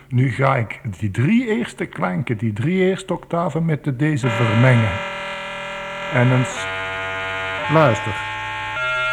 Nu ga ik die 3 eerste klanken, die 3 eerste octaven met deze vermengen. En eens luister.